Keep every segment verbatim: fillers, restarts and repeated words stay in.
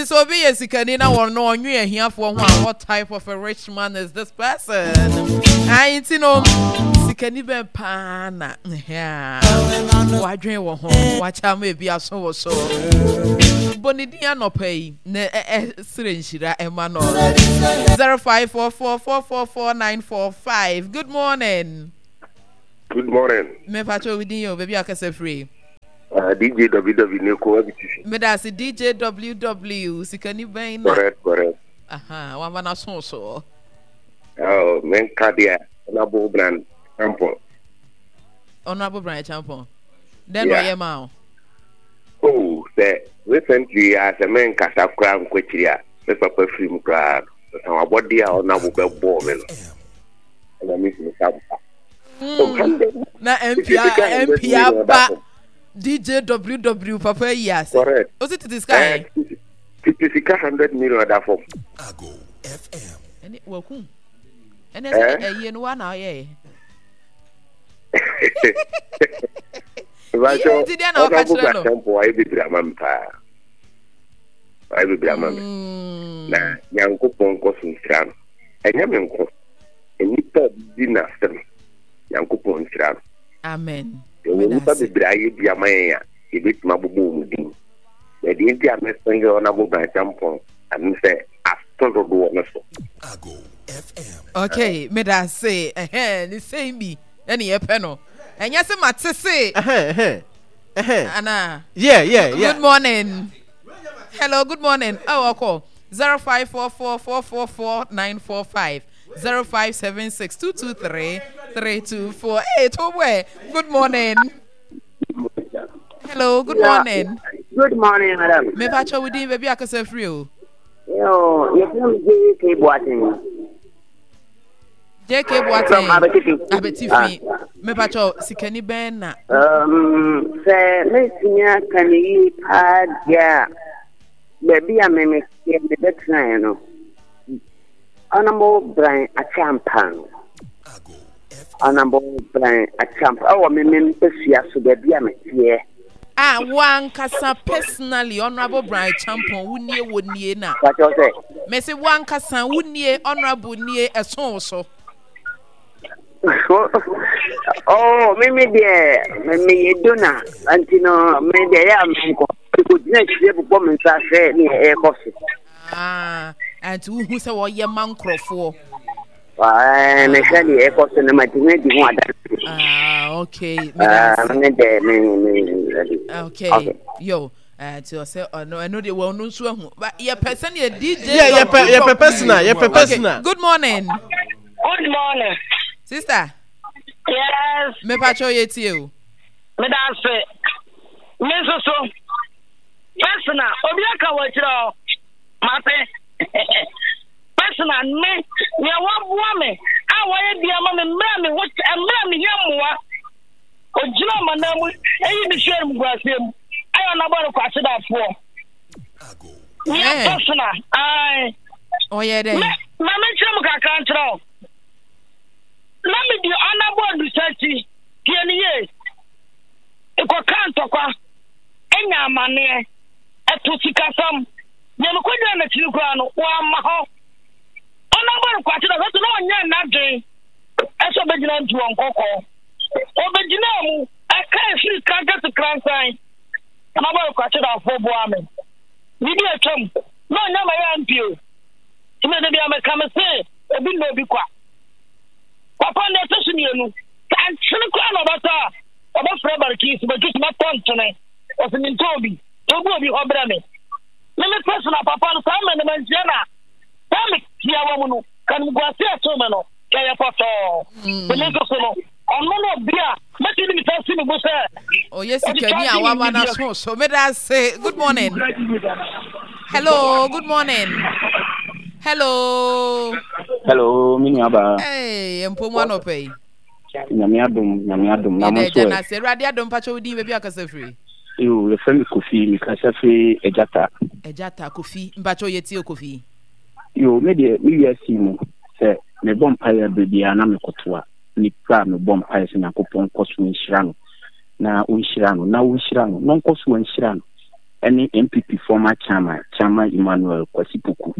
Enti so be yesikani na won no onwe ahia fo ho a what type of a rich man is this person? I enti no sikani be pa na yeah. Wadwen wo ho, wacha ma bi aso wo so. Bonidia no pay na sire nhira ema no. zero five four four four four four nine four five. Good morning. Good morning. Me pacho within you baby akase free. Uh, D J W W Neko Abitifi. Me da si D J W W sikani ben na. Correct, correct. Aha, wa mana so so. Oh, men kadia Honorable Brand Champon. Honorable Brand Champon. Then yeah. Why am I? Oh, say recently as a man kasa kra nkwachiria. Me papa film kra. So my body a Honorable be bo me no. Na me si sab. Na M P A M P A ba D J W W papa yes. Correct. Was it this guy? fifty-six hundred million that for. Ago F M. And it welcome. And there's a year one now, yeah. Right, so tempo I be Brahman pa. I be Brahman. Na Yankopon Cosmistran. And Yamanko. And you thought dinner, Yankopon Stran. Amen. You will not be Bray Yamaya. He did Mabu. The India messenger Honorable by Tampon and say, after the one. Ago F M. Okay, me da say, eh, the same me. Any a panel. And yes, a matter say, eh, eh, Anna. Yeah, yeah, yeah. Good morning. Hello, good morning. Oh, I'll call zero five four four four four four nine four five zero five seven six two two three three two four. Hey, Tobe. Good morning. Hello, good morning. Good morning, madam. Me pacho we din baby akase free o. Yo, you come J K Boateng. J K Boateng. Abetifi. Abetifi. Me pacho sikani ben na. Um, say me sinya kan yi pad ya. Baby a me me me betra no. Honorable Brian Achampan. Honorable Brian Achampan. Oh, me me pesia so baby a me tie. Ah, one kasa personally Honorable Brian Champon wunnie wonnie na. What you say? Me say one kasa wunnie Honorable nie eson so. Oh, me me there, me me dona, antino me there ya me ko. Ko dina tie bu me sa se ni e coffee. Ah, and who say wo ye mankrofo. Ah, me say ni e coffee na ma dina di ho ada. Ah, okay. Ah, me there me me. Okay. okay. Yo, uh, to say, oh no, I know they will not swear, but your person, your D J. Yeah, yeah, yeah, personal, yeah, personal. Good morning. Good morning, sister. Yes. Me pacho yet you. Me dance. Me so so. Personal. Obiaka wachiro. Mate. Personal. Me. Me wa woman. I want to be a man. Me what? I'm me here. Ojina manamu eyi ni share mugwasem ayo na baro kwase da fo ago yeah personal ai oh yeah then na me chem ka kan tro na me di honorable research kieni ye e ko kan to kwa enya amane eto sikasam ye me kodwa na tiri kwa no wa ma ho honorable kwase da so no nya na dwen eso begina ntu onkoko obejina mu aka free kaga to cransign na ba ko atira fo bo ame ni bi atwam no nya ma ya mpio ti me de bi ame kam se obi no bi kwa papa na to sunienu kan chine kwa no bata oba fra barki se be just ma tontone o se min tobi to go bi obra me me me personal papa no sa me ne manjena ta me ya wa mu no kan mu gwase ato me no ka ya foto se me so no ono no bia meti ni tasi mi bo se oh yes ikani awa na so so me da say good morning. Hello, good morning. Hello. Hello, mini aba. Hey, empomu anope. Nyame adom, nyame adom na mo so. Ya na se radio adom pacho wudi be bia kasa free. Yo, le fami Kofi, mi kasa free Ejata. Ejata Kofi, mpacho yeti o Kofi. Yo, me de mi yesi mo se me bom paye be bia na me kotoa. Ni pra me bom paye se na kopon koso nshirano. Na unshirano, na unshirano, non koso nshirano. Any M P P former chairman, Chama Emmanuel Kwasipuku.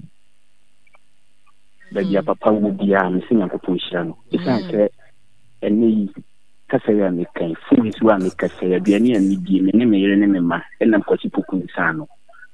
Baby papa will be a missing a proposition. It's answer any Cassia make a fool is one make a say a Biani and Midi, Menema, and I'm Kwasipuku Sano.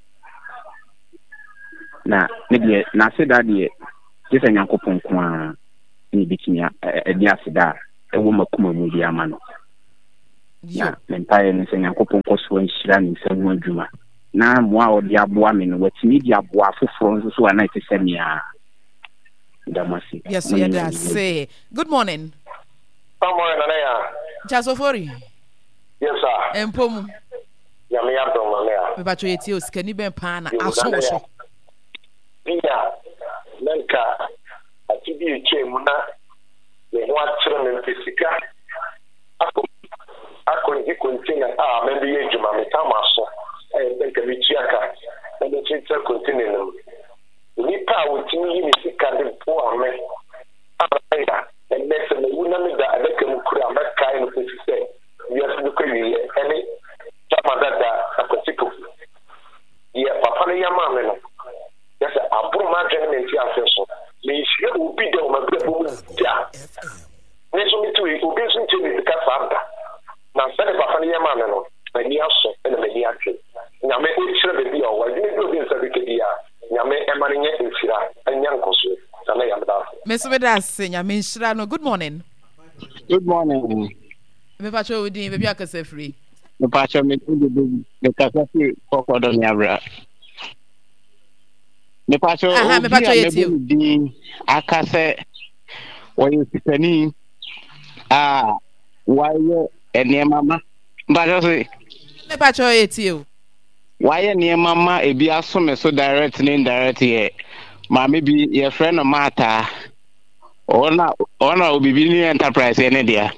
Now, maybe not said that yet. Just an uncle Ponqua in Bikinia, a Diasida, a woman Kuma Mudiamano. Yeah, Empire and saying Uncle Poncos when she ran in San Juma. Now, wow, the Abuamin, what's media bois for France, so I night to send me a Damasi. Yes, we had say. Good morning. Good morning, Jasofori. Yes, sir. And Pom. Yamiato, we battery teals, can you be pan? I saw. Yeah, Nanka, a T V Chamuna, the one children physical. I couldn't continue. Ah, maybe you, Mamma Tamaso, and think of Michiaka, and the future continuum. Nipa would me in the kind of poor man. And next, the woman that I can could have that kind of thing to say. Yes, look at me, any Tamadada, a particular. Yeah, Papa Yamama. Yes, I put my gentleman in the office. May she will be there, my good. Yeah. Next week, we will be to the Cafanda. Now, send a Papa Yamama, my Niaso, and the Mediac. Now, make sure that you are what you do this every day. Yame Emmanuel Infira and Yankosu. Miss Vedas, Yame Shirano, good morning. Good morning. Me pacho with the baby I can say free. The pacho me the Casafi for Cordoniabra. Me pacho, me pacho you. The Akase, why you sitting? Ah, why you and your mamma? But me pacho it you. Why near mamma a be assumed so direct and indirect here? Mammy be your friend of Martha. Honor will be building enterprise any day.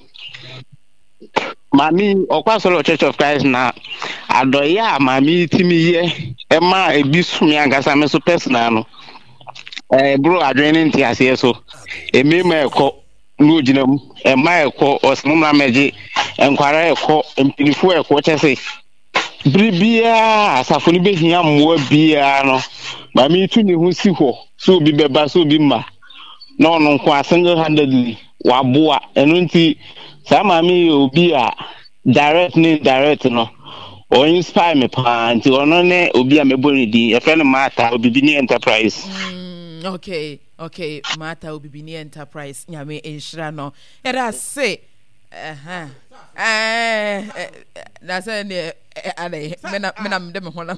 Mammy, or Pastor Church of Christ now. Adoya, mammy, Timmy, Emma, a bisum young as I'm so personal. Eh, bro, I draining tears here so. A meme call, Nujinum, a mile call or Smuma Magic, and Quarry call, and Pinifua, what I say. Bribia, Safuni be here more beer, Mammy to me who see who, so be beba, so be ma. No, no, quite single handedly, Wabua, and unti, some mammy will be a direct name, direct no, or inspire me, pan, to honor will be a mebony, a friend of Martha will be the enterprise. Okay, okay, Martha will be near enterprise, Yame in Shrano, and I say, uh huh, eh, that's a ane mena mena mdem hola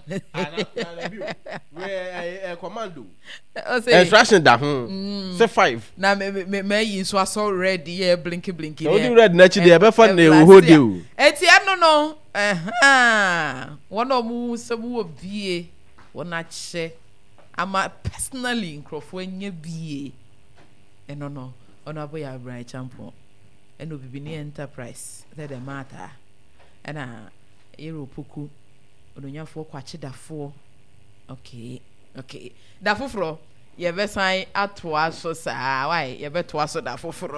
we commando o say instruction da ho say five na me me me yin so aso ready yeah blinky blinky o di red na chi dey be fa na wo hold you eti ano no eh ha one of mu se mu obie wona che ama personally nkrofo anya bie eno no ona boy abran champion eno bibi enterprise that the matter ana Europoku Odunyafo kwachi dafo. Okay, okay. Dafo fro ye be san atoa so sa why ye be toa so dafo fro.